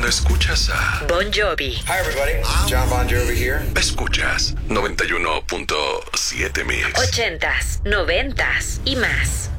cuando escuchas a Bon Jovi. Hi everybody, John Bon Jovi here. Escuchas 91.7 Mix. 80s, 90s y más.